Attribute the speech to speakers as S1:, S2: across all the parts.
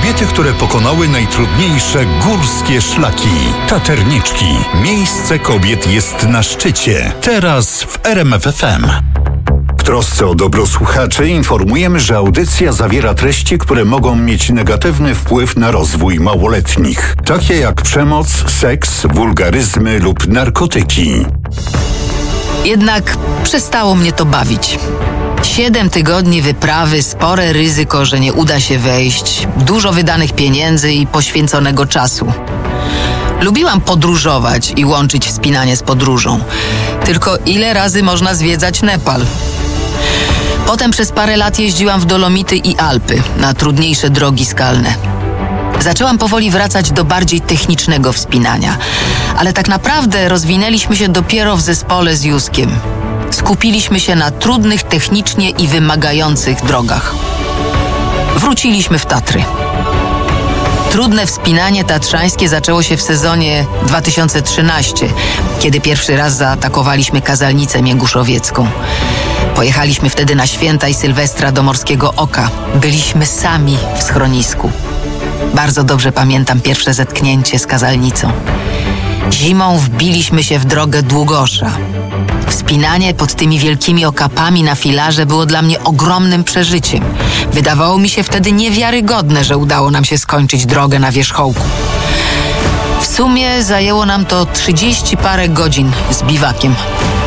S1: Kobiety, które pokonały najtrudniejsze górskie szlaki. Taterniczki. Miejsce kobiet jest na szczycie. Teraz w RMF FM. W trosce o dobro słuchaczy informujemy, że audycja zawiera treści, które mogą mieć negatywny wpływ na rozwój małoletnich. Takie jak przemoc, seks, wulgaryzmy lub narkotyki.
S2: Jednak przestało mnie to bawić. 7 tygodni wyprawy, spore ryzyko, że nie uda się wejść, dużo wydanych pieniędzy i poświęconego czasu. Lubiłam podróżować i łączyć wspinanie z podróżą. Tylko ile razy można zwiedzać Nepal? Potem przez parę lat jeździłam w Dolomity i Alpy, na trudniejsze drogi skalne. Zaczęłam powoli wracać do bardziej technicznego wspinania, ale tak naprawdę rozwinęliśmy się dopiero w zespole z Józkiem. Skupiliśmy się na trudnych technicznie i wymagających drogach. Wróciliśmy w Tatry. Trudne wspinanie tatrzańskie zaczęło się w sezonie 2013, kiedy pierwszy raz zaatakowaliśmy Kazalnicę Mięguszowiecką. Pojechaliśmy wtedy na święta i Sylwestra do Morskiego Oka. Byliśmy sami w schronisku. Bardzo dobrze pamiętam pierwsze zetknięcie z Kazalnicą. Zimą wbiliśmy się w drogę Długosza. Wspinanie pod tymi wielkimi okapami na filarze było dla mnie ogromnym przeżyciem. Wydawało mi się wtedy niewiarygodne, że udało nam się skończyć drogę na wierzchołku. W sumie zajęło nam to 30 parę godzin z biwakiem.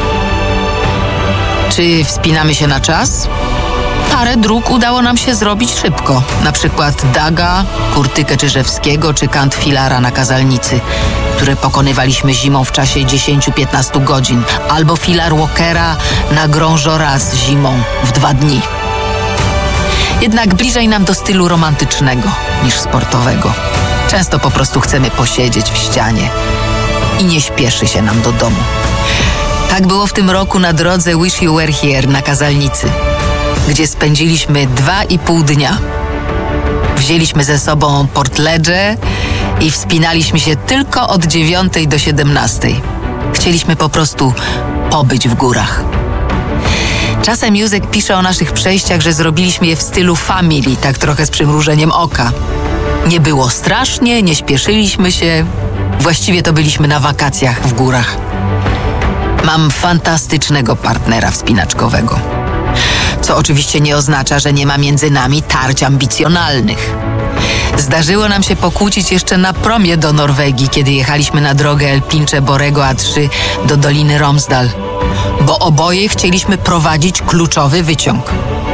S2: Czy wspinamy się na czas? Parę dróg udało nam się zrobić szybko. Na przykład Daga, Kurtykę Czyżewskiego czy Kant Filara na Kazalnicy, które pokonywaliśmy zimą w czasie 10-15 godzin. Albo Filar Walkera na Grand Joras zimą w 2 dni. Jednak bliżej nam do stylu romantycznego niż sportowego. Często po prostu chcemy posiedzieć w ścianie i nie śpieszy się nam do domu. Tak było w tym roku na drodze Wish You Were Here na Kazalnicy, gdzie spędziliśmy 2,5 dnia. Wzięliśmy ze sobą portledże i wspinaliśmy się tylko od 9 do 17. Chcieliśmy po prostu pobyć w górach. Czasem Józek pisze o naszych przejściach, że zrobiliśmy je w stylu family, tak trochę z przymrużeniem oka. Nie było strasznie, nie śpieszyliśmy się. Właściwie to byliśmy na wakacjach w górach. Mam fantastycznego partnera wspinaczkowego. Co oczywiście nie oznacza, że nie ma między nami tarć ambicjonalnych. Zdarzyło nam się pokłócić jeszcze na promie do Norwegii, kiedy jechaliśmy na drogę Elpincze Borego A3 do Doliny Romsdal, bo oboje chcieliśmy prowadzić kluczowy wyciąg.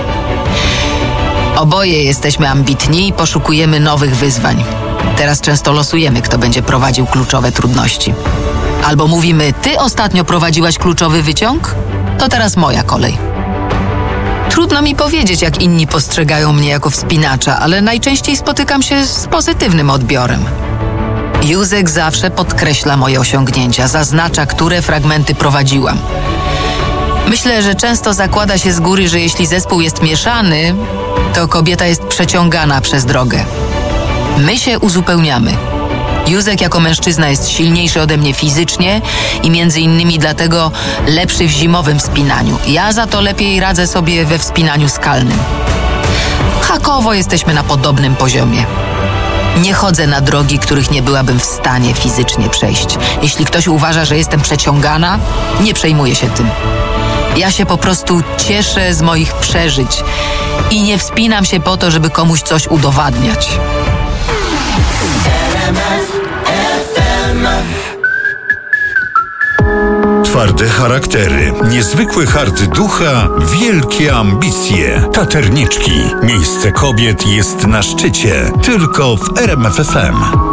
S2: Oboje jesteśmy ambitni i poszukujemy nowych wyzwań. Teraz często losujemy, kto będzie prowadził kluczowe trudności. Albo mówimy, ty ostatnio prowadziłaś kluczowy wyciąg? To teraz moja kolej. Trudno mi powiedzieć, jak inni postrzegają mnie jako wspinacza, ale najczęściej spotykam się z pozytywnym odbiorem. Józek zawsze podkreśla moje osiągnięcia, zaznacza, które fragmenty prowadziłam. Myślę, że często zakłada się z góry, że jeśli zespół jest mieszany, to kobieta jest przeciągana przez drogę. My się uzupełniamy. Józek jako mężczyzna jest silniejszy ode mnie fizycznie i między innymi dlatego lepszy w zimowym wspinaniu. Ja za to lepiej radzę sobie we wspinaniu skalnym. Hakowo jesteśmy na podobnym poziomie. Nie chodzę na drogi, których nie byłabym w stanie fizycznie przejść. Jeśli ktoś uważa, że jestem przeciągana, nie przejmuję się tym. Ja się po prostu cieszę z moich przeżyć i nie wspinam się po to, żeby komuś coś udowadniać.
S1: Twarde charaktery, niezwykły hart ducha, wielkie ambicje. Taterniczki. Miejsce kobiet jest na szczycie. Tylko w RMF FM.